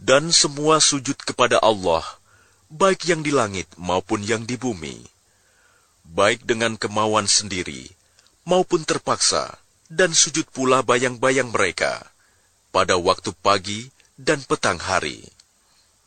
Dan semua sujud kepada Allah, baik yang di langit maupun yang di bumi, baik dengan kemauan sendiri maupun terpaksa, dan sujud pula bayang-bayang mereka pada waktu pagi dan petang hari.